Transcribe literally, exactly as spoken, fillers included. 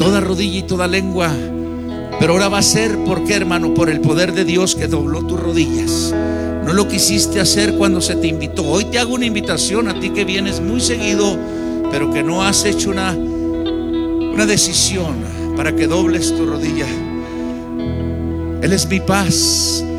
toda rodilla y toda lengua. Pero ahora va a ser, ¿por qué, hermano? Por el poder de Dios que dobló tus rodillas. No lo quisiste hacer cuando se te invitó. Hoy te hago una invitación a ti que vienes muy seguido, pero que no has hecho una, una decisión para que dobles tu rodilla. Él es mi paz.